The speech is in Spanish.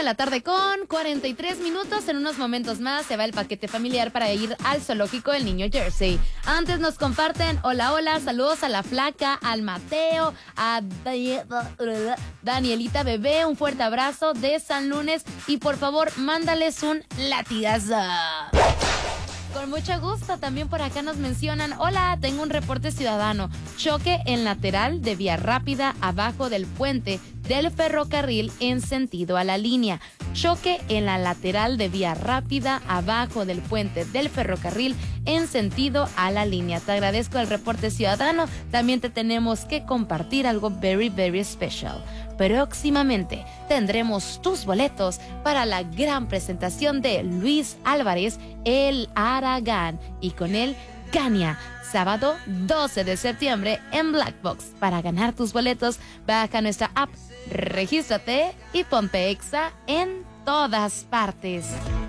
de la tarde con 43 minutos. En unos momentos más se va el paquete familiar para ir al zoológico del Niño Jersey. Antes nos comparten, hola, saludos a la flaca, al Mateo, a Danielita bebé, un fuerte abrazo de San Lunes y por favor, mándales un latigazo. Con mucho gusto, también por acá nos mencionan, hola, tengo un reporte ciudadano, choque en lateral de vía rápida abajo del puente del ferrocarril en sentido a la línea. Choque en la lateral de vía rápida abajo del puente del ferrocarril en sentido a la línea. Te agradezco el reporte ciudadano, también te tenemos que compartir algo very, very special. Próximamente tendremos tus boletos para la gran presentación de Luis Álvarez, el Aragán, y con él Kania, sábado 12 de septiembre en Black Box. Para ganar tus boletos, baja nuestra app, regístrate y ponte Exa en todas partes.